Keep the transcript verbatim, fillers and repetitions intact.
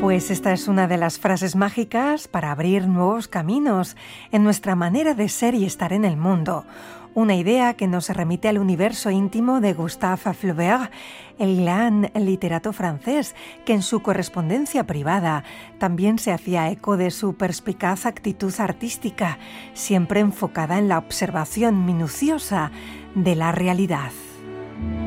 Pues esta es una de las frases mágicas para abrir nuevos caminos en nuestra manera de ser y estar en el mundo. Una idea que nos remite al universo íntimo de Gustave Flaubert, el gran literato francés, que en su correspondencia privada también se hacía eco de su perspicaz actitud artística, siempre enfocada en la observación minuciosa de la realidad.